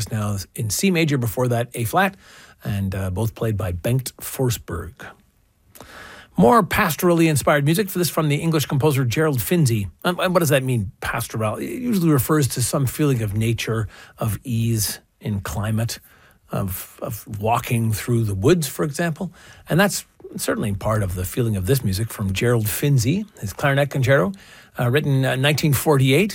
just now in C major, before that A flat, and both played by Bengt Forsberg. More pastorally inspired music for this from the English composer Gerald Finzi. And what does that mean, pastoral? It usually refers to some feeling of nature, of ease in climate, of walking through the woods, for example. And that's certainly part of the feeling of this music from Gerald Finzi, his clarinet concerto, written in 1948.